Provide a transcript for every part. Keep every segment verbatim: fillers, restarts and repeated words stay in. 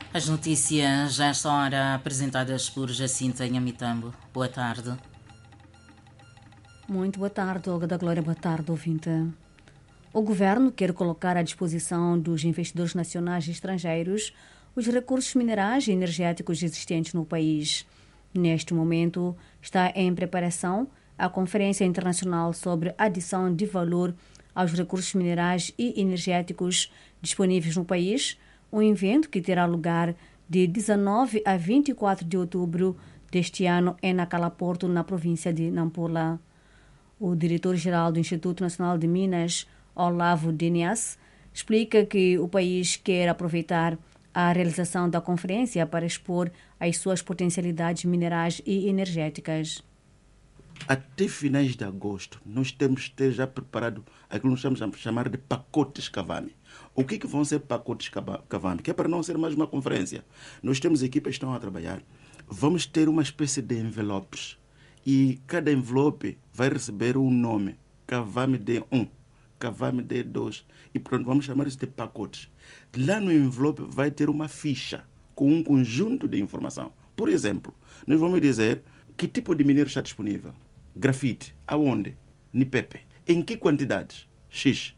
As notícias já esta hora apresentadas por Jacinta Nhamitambo. Boa tarde. Muito boa tarde, Olga da Glória. Boa tarde, ouvinte. O governo quer colocar à disposição dos investidores nacionais e estrangeiros os recursos minerais e energéticos existentes no país. Neste momento, está em preparação a Conferência Internacional sobre Adição de Valor aos Recursos Minerais e Energéticos disponíveis no país, um evento que terá lugar de dezanove a vinte e quatro de outubro deste ano em Nacala-Porto, na província de Nampula. O diretor-geral do Instituto Nacional de Minas, Olavo Dinias, explica que o país quer aproveitar a realização da conferência para expor as suas potencialidades minerais e energéticas. Até finais de agosto, nós temos que ter já preparado aquilo que nós estamos a chamar de pacotes Cavame. O que, que vão ser pacotes Cavame? Que é para não ser mais uma conferência. Nós temos equipas que estão a trabalhar. Vamos ter uma espécie de envelopes. E cada envelope vai receber um nome. Cavame D um, Cavame D dois. E pronto, vamos chamar isso de pacotes. Lá no envelope vai ter uma ficha com um conjunto de informação. Por exemplo, nós vamos dizer que tipo de minério está disponível. Grafite, aonde? Nipepe. Em que quantidades? X.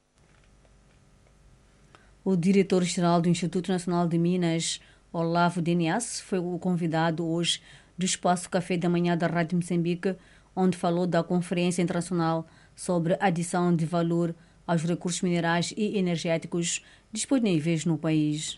O diretor-geral do Instituto Nacional de Minas, Olavo Dinias, foi o convidado hoje do Espaço Café da Manhã da Rádio Moçambique, onde falou da Conferência Internacional sobre Adição de Valor aos Recursos Minerais e Energéticos disponíveis no país.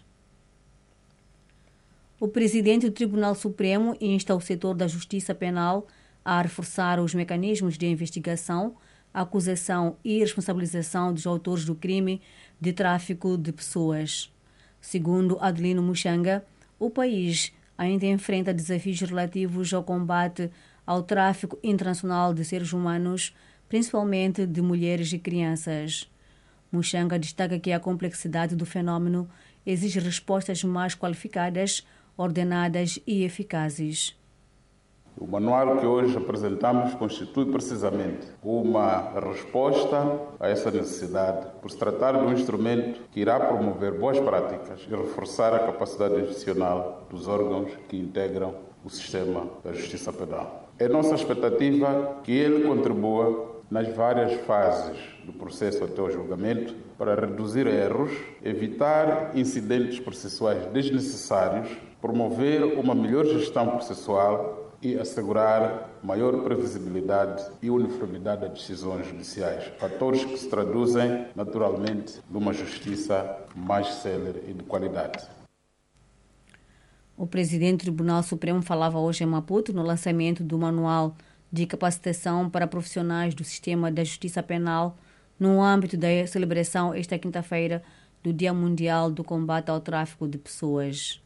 O presidente do Tribunal Supremo insta o setor da justiça penal a reforçar os mecanismos de investigação, acusação e responsabilização dos autores do crime de tráfico de pessoas. Segundo Adelino Muxanga, o país ainda enfrenta desafios relativos ao combate ao tráfico internacional de seres humanos, principalmente de mulheres e crianças. Muxanga destaca que a complexidade do fenômeno exige respostas mais qualificadas, ordenadas e eficazes. O manual que hoje apresentamos constitui precisamente uma resposta a essa necessidade, por se tratar de um instrumento que irá promover boas práticas e reforçar a capacidade institucional dos órgãos que integram o sistema da justiça penal. É nossa expectativa que ele contribua nas várias fases do processo até o julgamento para reduzir erros, evitar incidentes processuais desnecessários, promover uma melhor gestão processual e assegurar maior previsibilidade e uniformidade das decisões judiciais. Fatores que se traduzem, naturalmente, numa justiça mais célere e de qualidade. O presidente do Tribunal Supremo falava hoje em Maputo no lançamento do Manual de Capacitação para Profissionais do Sistema da Justiça Penal no âmbito da celebração esta quinta-feira do Dia Mundial do Combate ao Tráfico de Pessoas.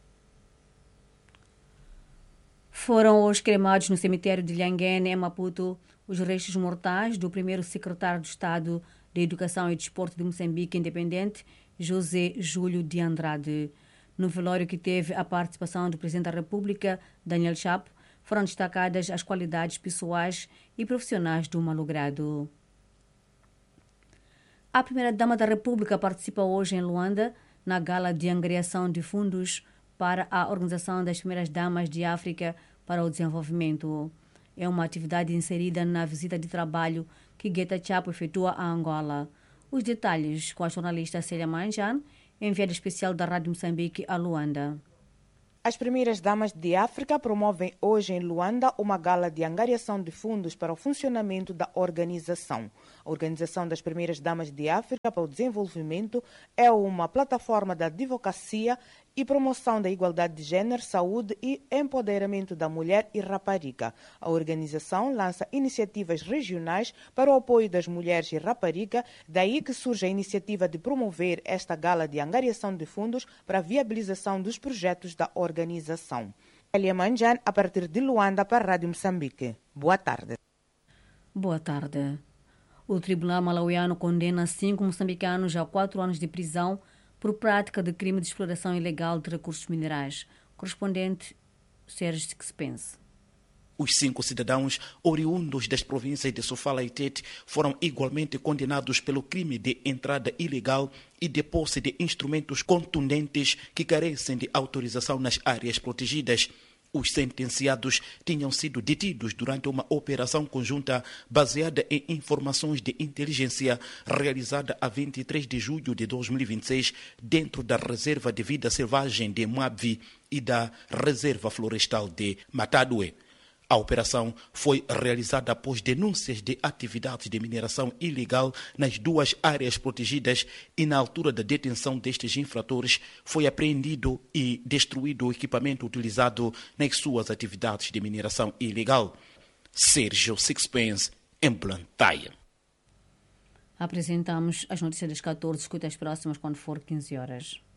Foram hoje cremados no cemitério de Lhanguene, em Maputo, os restos mortais do primeiro secretário de Estado de Educação e Desporto de Moçambique independente, José Júlio de Andrade. No velório que teve a participação do Presidente da República, Daniel Chapo, foram destacadas as qualidades pessoais e profissionais do malogrado. A Primeira-Dama da República participa hoje em Luanda na gala de angariação de fundos para a Organização das Primeiras Damas de África para o Desenvolvimento. É uma atividade inserida na visita de trabalho que Guetta Chapo efetua a Angola. Os detalhes com a jornalista Célia Manjan, enviada especial da Rádio Moçambique a Luanda. As Primeiras Damas de África promovem hoje em Luanda uma gala de angariação de fundos para o funcionamento da organização. A Organização das Primeiras Damas de África para o Desenvolvimento é uma plataforma de advocacia e promoção da igualdade de gênero, saúde e empoderamento da mulher e rapariga. A organização lança iniciativas regionais para o apoio das mulheres e rapariga, daí que surge a iniciativa de promover esta gala de angariação de fundos para a viabilização dos projetos da organização. Elia Manjan, a partir de Luanda, para a Rádio Moçambique. Boa tarde. Boa tarde. O Tribunal Malauiano condena cinco moçambicanos a quatro anos de prisão por prática de crime de exploração ilegal de recursos minerais. Correspondente Sérgio Sixpence. Os cinco cidadãos oriundos das províncias de Sofala e Tete foram igualmente condenados pelo crime de entrada ilegal e de posse de instrumentos contundentes que carecem de autorização nas áreas protegidas. Os sentenciados tinham sido detidos durante uma operação conjunta baseada em informações de inteligência realizada a vinte e três de julho de dois mil e vinte e seis dentro da Reserva de Vida Selvagem de Moabvi e da Reserva Florestal de Matadue. A operação foi realizada após denúncias de atividades de mineração ilegal nas duas áreas protegidas e, na altura da detenção destes infratores, foi apreendido e destruído o equipamento utilizado nas suas atividades de mineração ilegal. Sérgio Sixpence, em Blantyre. Apresentamos as notícias das catorze, escuta as próximas quando for quinze horas.